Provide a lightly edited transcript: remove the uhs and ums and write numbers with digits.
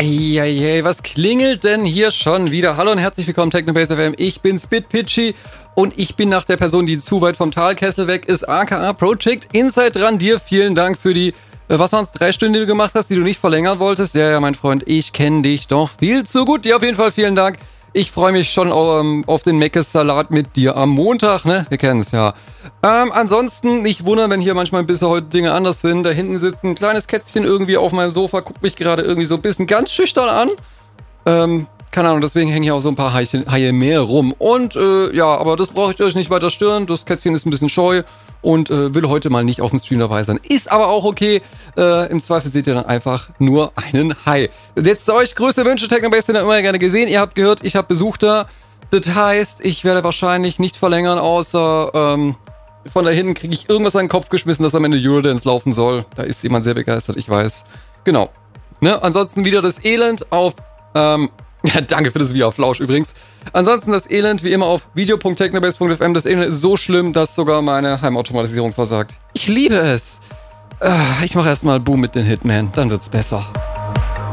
Eieiei, was klingelt denn hier schon wieder? Hallo und herzlich willkommen, Technobase FM. Ich bin SpitPitchy und ich bin nach der Person, die zu weit vom Talkessel weg ist, aka Project Inside dran. Dir vielen Dank für die, was waren es, 3 Stunden, die du gemacht hast, die du nicht verlängern wolltest. Ja, mein Freund, ich kenne dich doch viel zu gut. Dir auf jeden Fall vielen Dank. Ich freue mich schon auf den Meckes-Salat mit dir am Montag, ne? Wir kennen es ja. Ansonsten nicht wundern, wenn hier manchmal ein bisschen heute Dinge anders sind. Da hinten sitzt ein kleines Kätzchen irgendwie auf meinem Sofa, guckt mich gerade irgendwie so ein bisschen ganz schüchtern an. Keine Ahnung, deswegen hängen hier auch so ein paar Haie mehr rum. Und ja, aber das brauche ich euch nicht weiter stören. Das Kätzchen ist ein bisschen scheu und will heute mal nicht auf dem Stream dabei sein. Ist aber auch okay. Im Zweifel seht ihr dann einfach nur einen Hai. Jetzt euch größte Wünsche, Technobase sind immer gerne gesehen. Ihr habt gehört, ich habe Besuch da. Das heißt, ich werde wahrscheinlich nicht verlängern, außer von da hinten kriege ich irgendwas an den Kopf geschmissen, das am Ende Eurodance laufen soll. Da ist jemand sehr begeistert, ich weiß. Genau. Ne? Ansonsten wieder das Elend auf... ja, danke für das Via-Flausch übrigens. Ansonsten das Elend wie immer auf video.technobase.fm. Das Elend ist so schlimm, dass sogar meine Heimautomatisierung versagt. Ich liebe es. Ich mache erstmal Boom mit den Hitman, dann wird's besser.